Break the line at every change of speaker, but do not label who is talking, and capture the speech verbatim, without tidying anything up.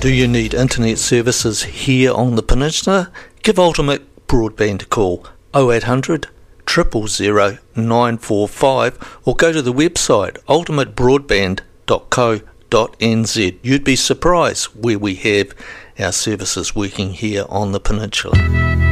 Do you need internet services here on the peninsula? Give Ultimate Broadband a call, oh eight hundred, zero zero zero, nine four five, or go to the website ultimate broadband dot co dot n z. You'd be surprised where we have our services working here on the peninsula.